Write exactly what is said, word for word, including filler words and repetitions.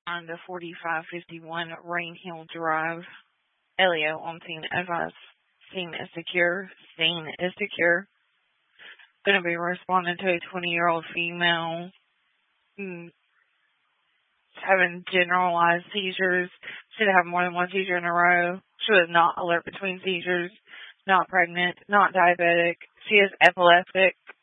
on the forty-five fifty-one Rain Hill Drive. Elio on scene advice. Scene is secure. Scene is secure. Going to be responding to a twenty-year-old female mm, having generalized seizures. She had more than one seizure in a row. She was not alert between seizures. Not pregnant. Not diabetic. She is epileptic.